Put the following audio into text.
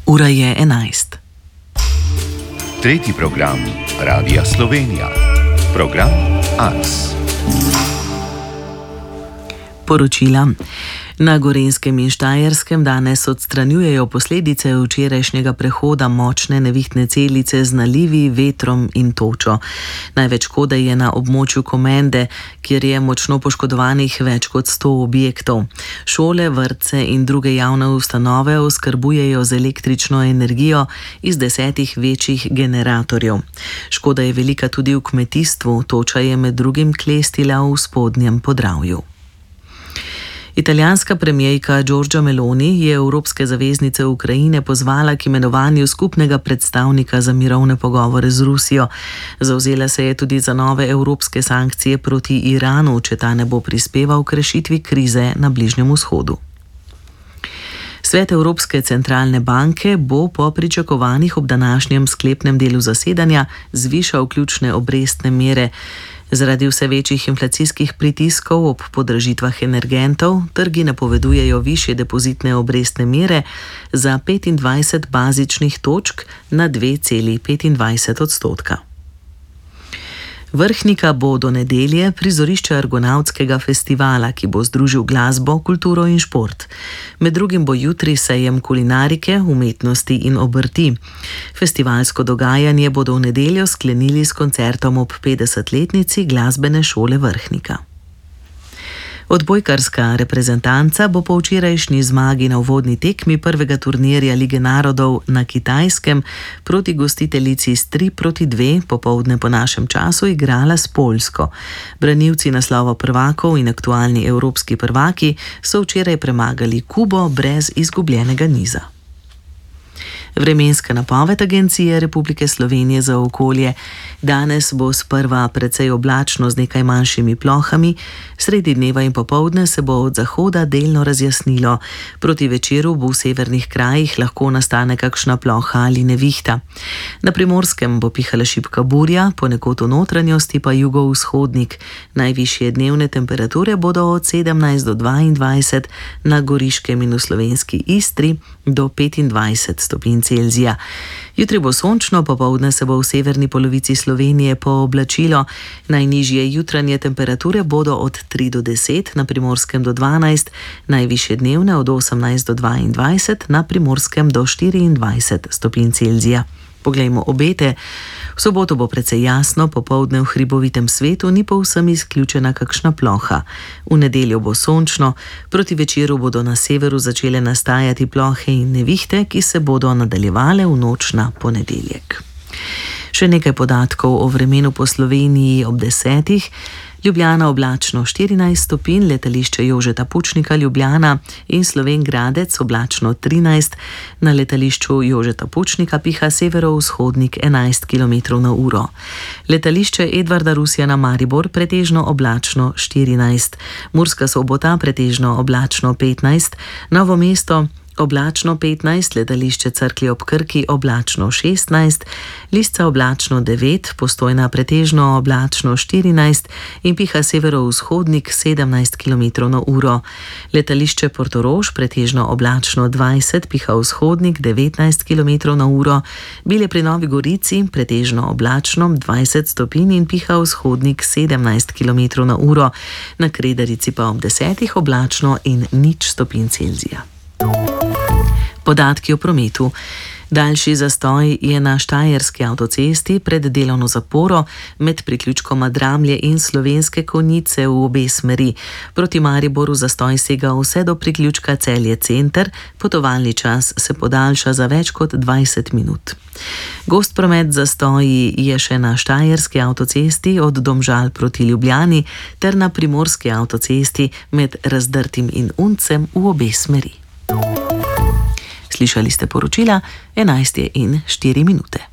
Ura je 11. Tretji program Radia Slovenija. Program Ars. Poročila. Na Gorenjskem in Štajerskem danes odstranjujejo posledice včerajšnjega prehoda močne nevihtne celice z nalivi, vetrom in točo. Največ škode je na območju Komende, kjer je močno poškodovanih več kot 100 objektov. Šole, vrtce in druge javne ustanove oskrbujejo z električno energijo iz 10 večjih generatorjev. Škoda je velika tudi v kmetijstvu, toča je med drugim klestila v Spodnjem Podravju. Italijanska premierka Giorgia Meloni je evropske zaveznice Ukrajine pozvala k imenovanju skupnega predstavnika za mirovne pogovore z Rusijo. Zavzela se je tudi za nove evropske sankcije proti Iranu, če ta ne bo prispeval k rešitvi krize na Bližnjem vzhodu. Svet Evropske centralne banke bo po pričakovanjih ob današnjem sklepnem delu zasedanja zvišal ključne obrestne mere. Zaradi vse večjih inflacijskih pritiskov ob podražitvah energentov, trgi napovedujejo višje depozitne obrestne mere za 25 bazičnih točk na 2,25%. Vrhnika bo do nedelje prizorišče Argonautskega festivala, ki bo združil glasbo, kulturo in šport. Med drugim bo jutri sejem kulinarike, umetnosti in obrti. Festivalsko dogajanje bodo v nedeljo sklenili s koncertom ob 50-letnici glasbene šole Vrhnika. Odbojkarska reprezentanca bo po včerajšnji zmagi na uvodni tekmi prvega turnirja Lige narodov na Kitajskem proti gostiteljici s 3-2 popoldne po našem času igrala s Poljsko. Branilci naslova prvakov in aktualni evropski prvaki so včeraj premagali Kubo brez izgubljenega niza. Vremenska napoved Agencije Republike Slovenije za okolje. Danes bo sprva precej oblačno z nekaj manjšimi plohami, sredi dneva in popoldne se bo od zahoda delno razjasnilo. Proti večeru bo v severnih krajih lahko nastane kakšna ploha ali nevihta. Na Primorskem bo pihala šibka burja, ponekod v notranjosti pa jugovzhodnik. Najvišje dnevne temperature bodo od 17 do 22, na Goriškem in v slovenski Istri do 25 stopinj Celzija. Jutri bo sončno, popoldne se bo v severni polovici Slovenije pooblačilo. Najnižje jutranje temperature bodo od 3 do 10, na Primorskem do 12, najvišje dnevne od 18 do 22, na Primorskem do 24 stopinj Celzija. Poglejmo obete. V soboto bo precej jasno, popoldne v hribovitem svetu ni povsem izključena kakšna ploha. V nedeljo bo sončno, proti večeru bodo na severu začele nastajati plohe in nevihte, ki se bodo nadaljevale v noč na ponedeljek. Še nekaj podatkov o vremenu po Sloveniji ob 10. Ljubljana oblačno 14 stopinj, letališče Jožeta Pučnika Ljubljana in Slovenj Gradec oblačno 13, na letališču Jožeta Pučnika piha severovzhodnik 11 km/h. Letališče Edvarda Rusjana Maribor pretežno oblačno 14, Murska Sobota pretežno oblačno 15, Novo mesto oblačno 15, letališče Cerklje ob Krki oblačno 16, Lisca oblačno 9, Postojna pretežno oblačno 14 in piha severovzhodnik 17 km/h. Letališče Portorož pretežno oblačno 20, piha vzhodnik 19 km/h. Bile pri Novi Gorici pretežno oblačno 20 stopinj in piha vzhodnik 17 km/h. Na Kredarici pa ob 10 oblačno in 0 stopinj Celzija. Podatki o prometu. Daljši zastoj je na Štajerski avtocesti pred delovno zaporo med priključkoma Dramlje in Slovenske Konjice v obe smeri. Proti Mariboru zastoj sega vse do priključka Celje center, potovalni čas se podaljša za več kot 20 minut. Gost promet zastoji je še na Štajerski avtocesti od Domžal proti Ljubljani ter na Primorski avtocesti med Razdrtim in Uncem v obe smeri. Slišali ste poročila 11:04.